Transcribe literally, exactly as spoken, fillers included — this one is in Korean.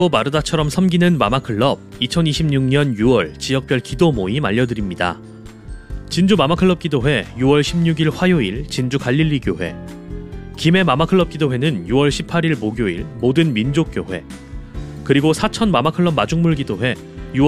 마르다처럼 섬기는 마마클럽 이천이십육년 유월 지역별 기도 모임 알려드립니다. 진주 마마클럽 기도회 유월 십육일 화요일 진주 갈릴리 교회, 김해 마마클럽 기도회는 유월 십팔일 목요일 모든 민족교회, 그리고 사천 마마클럽 마중물 기도회